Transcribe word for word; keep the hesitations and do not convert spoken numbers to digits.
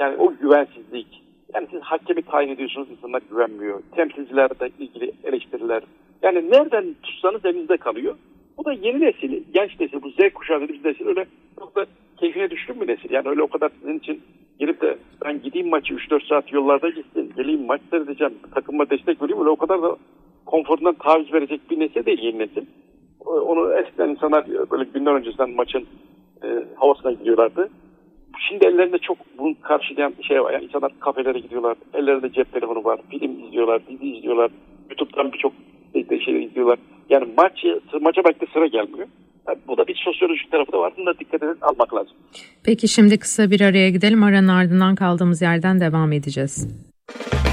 Yani o güvensizlik. Yani siz hakemi tayin ediyorsunuz, insanlar güvenmiyor. Temsilcilerle ilgili eleştiriler. Yani nereden tutsanız elinizde kalıyor. Bu da yeni nesil, genç nesil, bu Z kuşağı dediğimiz nesil öyle çok da keyfine düşkün bir nesil. Yani öyle o kadar sizin için gelip de ben gideyim maçı üç dört saat yollarda gitsin, geleyim maç seyredeceğim, takımıma destek vereyim, öyle o kadar da konforundan taviz verecek bir nesil değil, yeni nesil. Onu eskiden insanlar böyle günler öncesinden maçın e, havasına gidiyorlardı. Şimdi ellerinde çok bunu karşılayan şey var. Yani insanlar kafelere gidiyorlar, ellerinde cep telefonu var, film izliyorlar, dizi izliyorlar, YouTube'dan birçok şeyler izliyorlar. Yani maç, maça belki de sıra gelmiyor. Yani bu da bir sosyolojik tarafı da var. Bunu da dikkat edin, almak lazım. Peki şimdi kısa bir araya gidelim. Aranın ardından kaldığımız yerden devam edeceğiz.